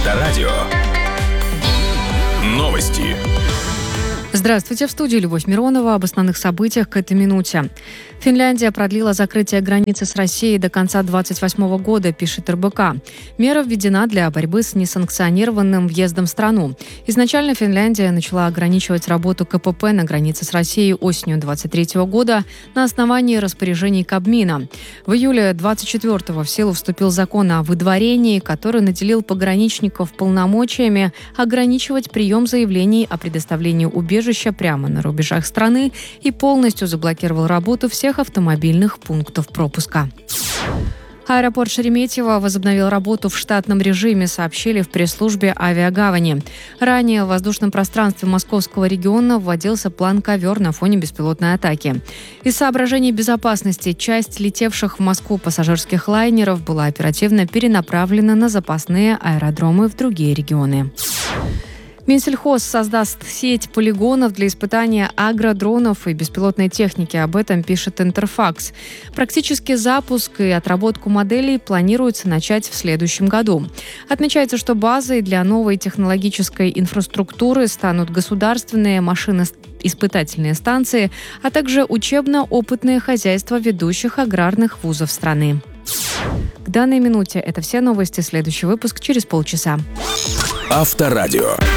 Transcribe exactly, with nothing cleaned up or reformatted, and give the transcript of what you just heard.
Авторадио. Новости. Здравствуйте, в студии Любовь Миронова. Об основных событиях к этой минуте. Финляндия продлила закрытие границы с Россией до конца двадцать восьмого года, пишет эр бэ ка. Мера введена для борьбы с несанкционированным въездом в страну. Изначально Финляндия начала ограничивать работу ка пэ пэ на границе с Россией осенью двадцать третьего года на основании распоряжений Кабмина. В июле двадцать четвёртого в силу вступил закон о выдворении, который наделил пограничников полномочиями ограничивать прием заявлений о предоставлении убежища прямо на рубежах страны и полностью заблокировал работу всех автомобильных пунктов пропуска. Аэропорт Шереметьево возобновил работу в штатном режиме, сообщили в пресс-службе авиагавани. Ранее в воздушном пространстве московского региона вводился план «Ковер» на фоне беспилотной атаки. Из соображений безопасности часть летевших в Москву пассажирских лайнеров была оперативно перенаправлена на запасные аэродромы в другие регионы. Минсельхоз создаст сеть полигонов для испытания агродронов и беспилотной техники. Об этом пишет Интерфакс. Практически запуск и отработку моделей планируется начать в следующем году. Отмечается, что базой для новой технологической инфраструктуры станут государственные машино-испытательные станции, а также учебно-опытные хозяйства ведущих аграрных вузов страны. К данной минуте это все новости. Следующий выпуск через полчаса. Авторадио.